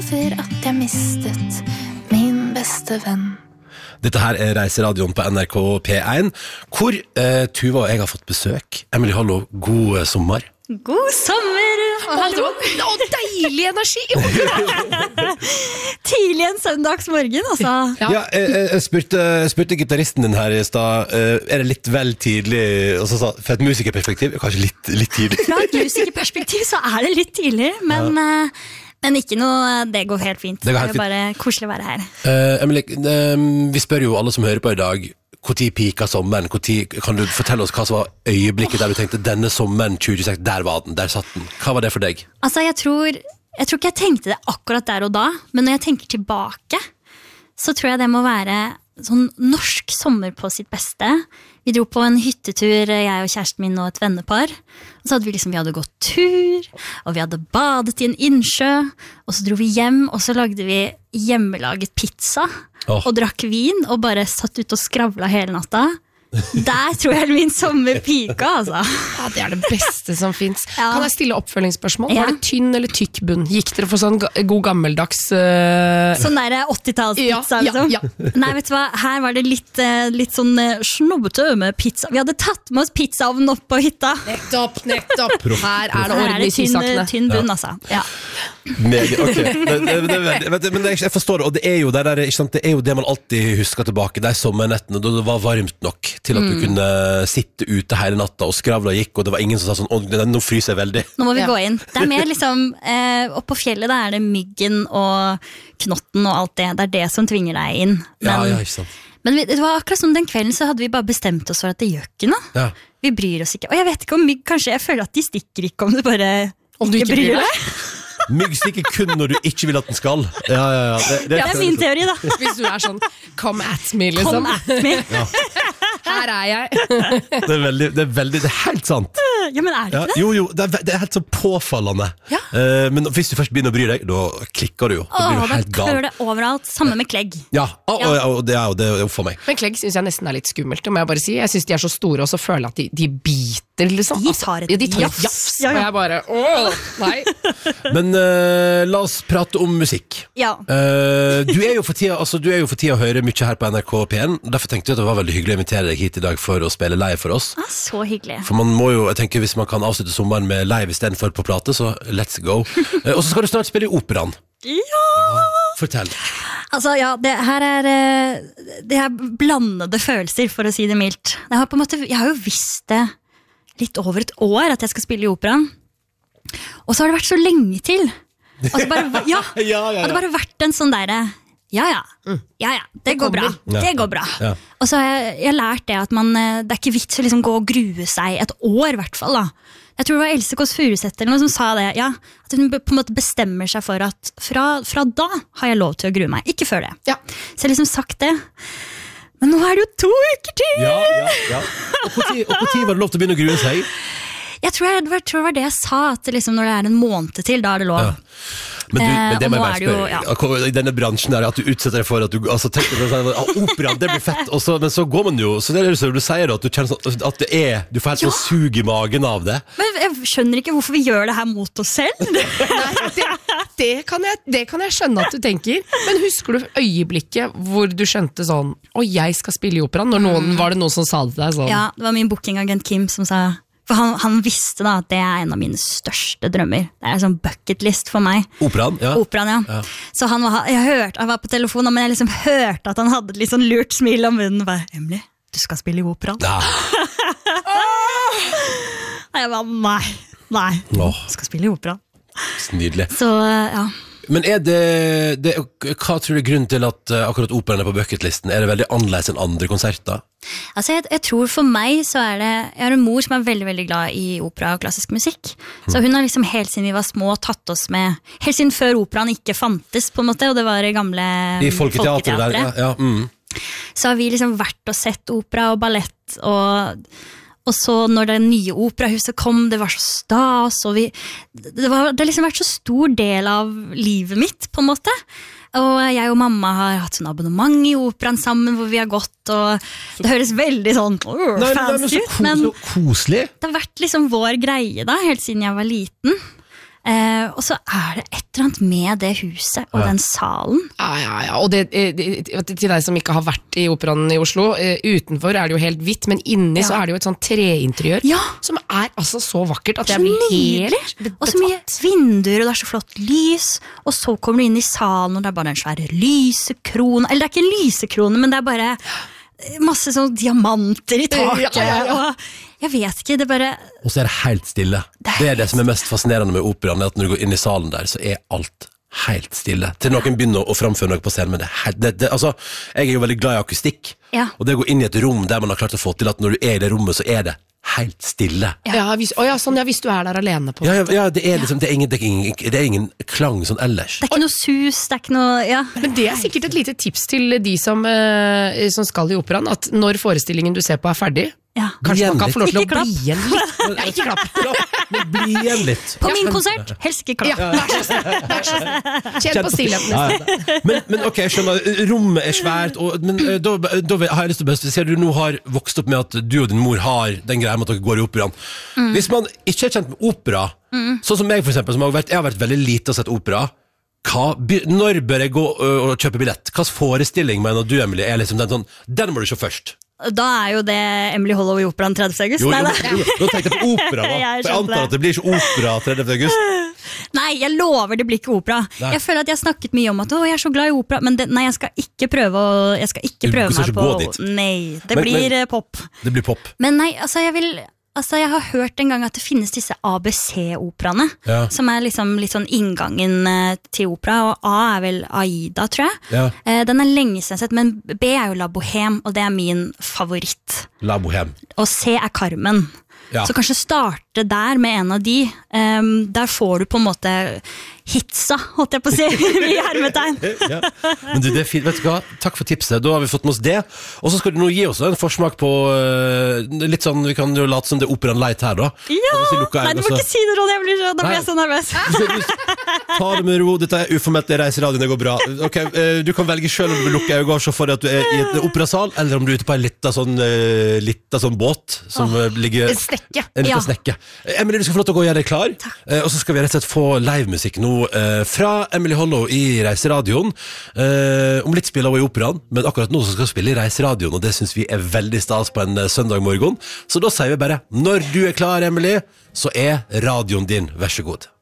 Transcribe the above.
etter at jeg mistet min beste venn. Dette her Reiseradioen på NRK P1, hvor Tuva og jeg har fått besøk. Emilie, hallo, god sommer. God sommer! Hallo! Deilig energi! Tidlig en søndagsmorgen, altså. Ja, jeg spurte gitaristen din her I stad, det litt vel tidlig, og så sa, for et musikerperspektiv, kanskje litt tidlig. Fra et musikerperspektiv så det litt tidlig, men ikke noe, det går helt fint. Det jo bare koselig å være her. Emilie, vi spør jo alle som hører på I dag, hvor tid pika sommeren? Kan du fortelle oss hva som var øyeblikket der du tenkte, denne sommeren 2026, der var den, der satt den. Hva var det for deg? Altså, jeg tror ikke jeg tenkte det akkurat der og da, men når jeg tenker tilbake, så tror jeg det må være sånn norsk sommer på sitt beste. Vi dro på en hyttetur, jeg og kjæresten min og et vennepar. Og så hadde vi hadde gått tur, og vi hadde badet I en innsjø, og så dro vi hjem, og så lagde vi hjemmelaget pizza, og drakk vin, og bare satt ut og skravla hele natta. Der tror jeg min sommer pika, altså. Ja, det det beste som finnes. Ja. Kan jeg stille oppfølgingsspørsmål? Ja. Var det tynn eller tykk bunn? Gikk dere for sånn god gammeldags... Sånn der 80-tallspizza, liksom? Ja. Nei, vet du hva? Her var det litt sånn snobbete med pizza. Vi hadde tatt med oss pizzaovnen opp på hytta. Nettopp. Her det orden I sysakene. Tynn bunn, altså. Ja. Ok. Men jeg forstår det, og det jo det der, ikke sant? Det jo det man alltid husker tilbake, de sommernettene, da det var varmt nok til at du kunne sitte ute hele natta og skravla gikk, og det var ingen som sa sånn, nå fryser jeg veldig. Nå må vi gå inn. Det mer liksom, opp på fjellet der det myggen og knotten og alt det det som tvinger deg inn. Men, ikke sant. Men det var akkurat som den kvelden så hadde vi bare bestemt oss for at det gjør ikke noe. Ja. Vi bryr oss ikke. Og jeg vet ikke om mygg, kanskje jeg føler at de stikker ikke om du bare Om du ikke bryr deg? Mygg stikker kun når du ikke vil at den skal. Ja. Det min teori da. Hvis du sånn, come at me, liksom. Come at me. Ja. Her jeg. Det veldig, det helt sant. Ja, men det ikke det? Jo, det helt så påfallende. Ja. Men hvis du først begynner å bry deg, da klikker du jo. Da blir du helt gal. Da klør det overalt, samme med klegg. Ja, og det jo det for meg. Men klegg synes jeg nesten litt skummelt, det må jeg bare si. Jeg synes de så store, og så føler jeg at de biter, liksom. De tar et jafs. Og jeg bare, nei. Men la oss prate om musikk. Ja. Du jo for tida å høre mye her på NRK P1, derfor tenkte jeg at det var veldig hyggelig å invitere deg hit I dag for å spille live for oss. Så hyggelig. For man må jo, jeg tenker hvis man kan avslutte sommeren med live I stedet for på plate, så let's go. Og så skal du snart spille I operaen. Ja! Fortell. Altså, ja, det her det blandede følelser, for å si det mildt. Jeg har jo visst det litt over et år at jeg skal spille I operaen. Og så har det vært så lenge til. Altså bare, ja. Og det bare vært en sånn der... Ja, det går bra. Det går bra. Ja. Og så har jeg lært det at det ikke vits å liksom gå og grue seg et år, I hvert fall da. Jeg tror det var Else Kåss Furuseth eller noe som sa det, ja, at hun på en måte bestemmer seg for at fra da har jeg lov til å grue meg, ikke før det. Ja. Så jeg har liksom sagt det. Men nå det jo 2 uker til! Ja. Og hvor tid var det lov til å begynne å grue seg? Jeg tror det var det jeg sa, at liksom når det en måned til, da det lov. Ja. Men det må jeg bare spørre I denne bransjen at du utsetter deg for at du tenker at opera, det blir fett men så går man jo, så det så du sier at du kjenner sånn, at du får helt sånn sug I magen av det men jeg skjønner ikke hvorfor vi gjør det her mot oss selv. Nei, det kan jeg skjønne at du tenker, men husker du øyeblikket hvor du skjønte sånn, jeg skal spille I operaen, var det noen som sa det til deg sånn? Ja, det var min bookingagent Kim som sa. For han visste da at det en av mine største drømmer. Det en sånn bucketlist for meg. Operaen, ja. Operaen, ja. Så han var på telefonen, men jeg liksom hørte at han hadde et litt sånn lurt smil om munnen. Bare, Emilie, du skal spille I operaen. Ja. Jeg bare, nei. Du skal spille I operaen. Nydelig. Så, ja. Men hva tror du grunnen til at akkurat operaen på bucketlisten? Det veldig annerledes enn andre konserter? Altså, jeg tror for meg så jeg har en mor som veldig, veldig glad I opera og klassisk musikk. Så hun har liksom helt siden vi var små tatt oss med, helt siden før operaen ikke fantes på en måte, og det var gamle I folketeatret. Ja. Så har vi liksom vært og sett opera og ballett, og så når det nye operahuset kom, det var så stas, og det har liksom vært så stor del av livet mitt, på en måte. Og jeg og mamma har hatt sånn abonnement I operaen sammen, hvor vi har gått, og det høres veldig sånn fancy ut, men så koselig. Det har vært liksom vår greie da, helt siden jeg var liten. Og så det et eller annet med det huset og den salen. Ja. Og til deg som ikke har vært i operaen i Oslo, utenfor det jo helt hvitt, men inni så det jo et sånt treinteriør som altså så vakkert at jeg blir helt betatt. Og så mye vinduer, og det så flott lys, og så kommer du inn i salen, og det bare en svær lysekrone, eller det ikke en lysekrone, men det bare masse sånn diamanter i taket, og jeg vet ikke, det bare... Og så det helt stille. Det som mest fascinerende med operaen, at når du går inn i salen der, så alt helt stille. Til noen begynner å framføre noe på scenen, men altså, jeg jo veldig glad i akustikk, og det å gå inn i et rom der man har klart å få til at når du i det rommet, så det helt stille. Hvis du der alene på det liksom, det ingen klang sånn ellers. Det ikke noe sus, det ikke noe Men det sikkert et lite tips til de som skal i operaen, at når forestillingen du ser på ferdig, kanskje man kan få lov til å bli igjen litt. Nei, ikke klapp. Men bli igjen litt. På min konsert, helst ikke klapp. Vær så snill. Kjenn på stillheten. Men ok, jeg skjønner, rommet svært, men da har jeg lyst til å bestemme, ser du nå har vokst opp med at du og din mor har den greia med at dere går i operaen. Hvis man ikke kjent med opera, sånn som meg for eksempel, jeg har vært veldig lite og sett opera, når bør jeg gå og kjøpe billett? Hvilken forestilling mener du, Emily, liksom den må du se først? Da jo det Emily Hollow i operaen 30. august. Jo, nå tenkte jeg på opera da. Jeg antar at det blir ikke opera 30. august. Nei, jeg lover det blir ikke opera. Jeg føler at jeg snakket mye om at jeg så glad i opera, men jeg skal ikke prøve meg på... Nei, det blir pop. Det blir pop. Men nei, altså jeg har hørt en gang at det finnes disse ABC-operaene, som liksom litt sånn inngangen til opera, og A vel Aida, tror jeg. Den lenge siden sett, men B jo La Bohème, og det min favoritt. La Bohème. Og C Carmen. Så kanskje starte der med en av de. Der får du på en måte hitsa, holdt jeg på å si, i hermetegn. Men det fint, vet du hva? Takk for tipset, da har vi fått med oss det. Og så skal du nå gi oss en forsmak på litt sånn, vi kan jo late som det operaen light her da. Ja, nei, du må ikke si det, Ronny, da blir jeg så nervøs. Ta det med ro, dette uformelt reiseradioen, det går bra. Ok, du kan velge selv om du vil lukke øynene og se for deg at du i et operasal, eller om du ute på en liten sånn båt som ligger... En liten snekke. Emily, du skal få lov til å gå og gjøre deg klar. Og så skal vi rett og slett få livemusikk nå fra Emily Hollow i Reiseradioen. Om litt spiller hun i operaen, men akkurat nå så skal hun spille i Reiseradioen, og det synes vi veldig stas på en søndag morgen. Så da sier vi bare, når du klar, Emily, så radioen din, vær så god.